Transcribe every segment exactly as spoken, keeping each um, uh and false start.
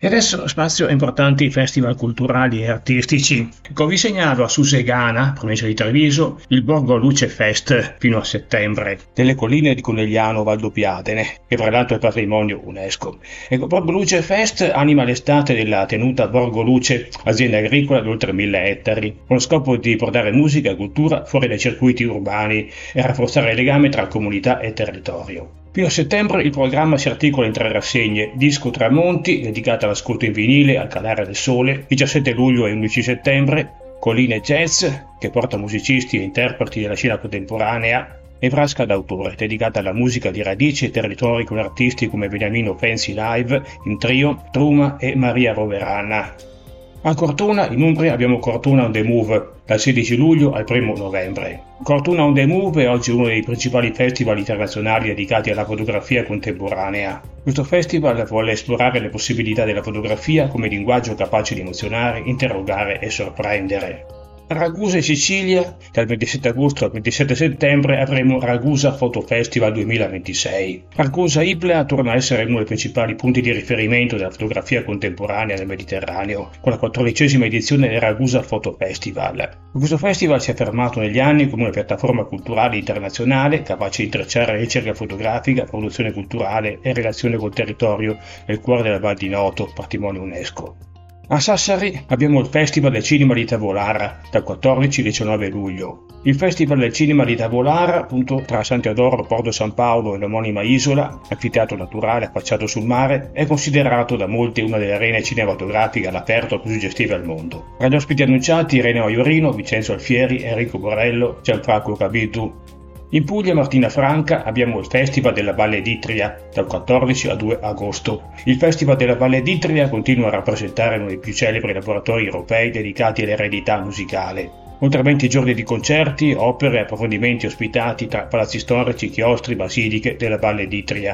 E adesso spazio a importanti festival culturali e artistici. Ecco, vi segnalo a Susegana, provincia di Treviso, il Borgo Luce Fest fino a settembre, nelle colline di Conegliano Valdobbiadene, che tra l'altro è patrimonio UNESCO. Ecco, Borgo Luce Fest anima l'estate della tenuta Borgo Luce, azienda agricola di oltre mille ettari, con lo scopo di portare musica e cultura fuori dai circuiti urbani e rafforzare il legame tra comunità e territorio. Fino a settembre il programma si articola in tre rassegne: Disco Tramonti, dedicata all'ascolto in vinile al calare del sole, diciassette luglio e undici settembre, Colline Jazz, che porta musicisti e interpreti della scena contemporanea, e Frasca d'autore, dedicata alla musica di radici e territori con artisti come Beniamino Pensi Live, in trio, Truma e Maria Roverana. A Cortona, in Umbria, abbiamo Cortona on the Move, dal sedici luglio al primo novembre. Cortona on the Move è oggi uno dei principali festival internazionali dedicati alla fotografia contemporanea. Questo festival vuole esplorare le possibilità della fotografia come linguaggio capace di emozionare, interrogare e sorprendere. A Ragusa in Sicilia, dal ventisette agosto al ventisette settembre, avremo Ragusa Photo Festival duemilaventisei. Ragusa Ibla torna a essere uno dei principali punti di riferimento della fotografia contemporanea nel Mediterraneo, con la quattordicesima edizione del Ragusa Photo Festival. Questo festival si è affermato negli anni come una piattaforma culturale internazionale capace di intrecciare ricerca fotografica, produzione culturale e relazione col territorio nel cuore della Val di Noto, patrimonio UNESCO. A Sassari abbiamo il Festival del Cinema di Tavolara, dal quattordici al diciannove luglio. Il Festival del Cinema di Tavolara, appunto tra San Teodoro, Porto San Paolo e l'omonima isola, anfiteatro naturale affacciato sul mare, è considerato da molti una delle arene cinematografiche all'aperto più suggestive al mondo. Tra gli ospiti annunciati Irene Maiorino, Vincenzo Alfieri, Enrico Borello, Gianfranco Cabidu. In Puglia, Martina Franca, abbiamo il Festival della Valle d'Itria, dal quattordici al due agosto. Il Festival della Valle d'Itria continua a rappresentare uno dei più celebri laboratori europei dedicati all'eredità musicale. Oltre venti giorni di concerti, opere e approfondimenti ospitati tra palazzi storici, chiostri, basiliche della Valle d'Itria.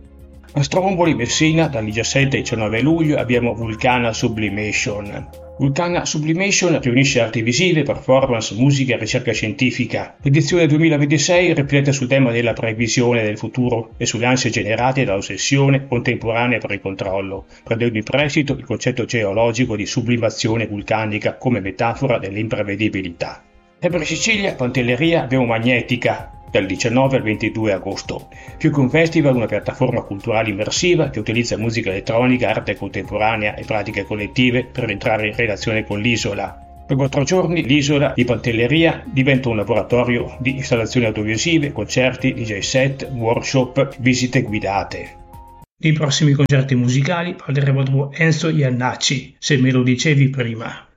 A Stromboli, Messina, dal diciassette al diciannove luglio abbiamo Vulcana Sublimation. Vulcana Sublimation riunisce arti visive, performance, musica e ricerca scientifica. L'edizione duemilaventisei riflette sul tema della previsione del futuro e sulle ansie generate dall'ossessione contemporanea per il controllo, prendendo in prestito il concetto geologico di sublimazione vulcanica come metafora dell'imprevedibilità. Sempre in Sicilia, Pantelleria, abbiamo Magnetica, dal diciannove al ventidue agosto. Più che un festival, una piattaforma culturale immersiva che utilizza musica elettronica, arte contemporanea e pratiche collettive per entrare in relazione con l'isola. Per quattro giorni l'isola di Pantelleria diventa un laboratorio di installazioni audiovisive, concerti, D J set, workshop, visite guidate. Nei prossimi concerti musicali parleremo di Enzo Iannacci, se me lo dicevi prima.